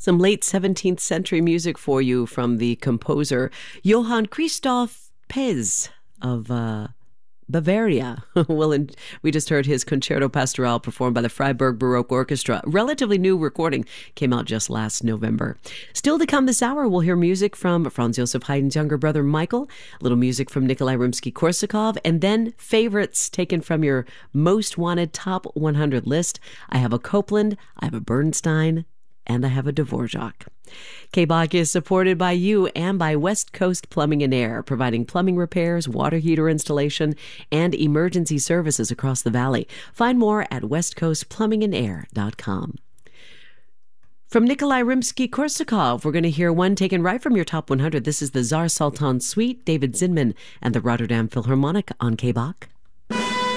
Some late 17th century music for you from the composer Johann Christoph Pez of Bavaria. We just heard his Concerto Pastoral performed by the Freiburg Baroque Orchestra. A relatively new recording, came out just last November. Still to come this hour, we'll hear music from Franz Joseph Haydn's younger brother Michael, a little music from Nikolai Rimsky-Korsakov, and then favorites taken from your most wanted top 100 list. I have a Copland, I have a Bernstein, and I have a Dvorak. KBAQ is supported by you and by West Coast Plumbing and Air, providing plumbing repairs, water heater installation, and emergency services across the valley. Find more at westcoastplumbingandair.com. From Nikolai Rimsky-Korsakov, we're going to hear one taken right from your top 100. This is the Tsar Sultan Suite, David Zinman and the Rotterdam Philharmonic on KBAQ.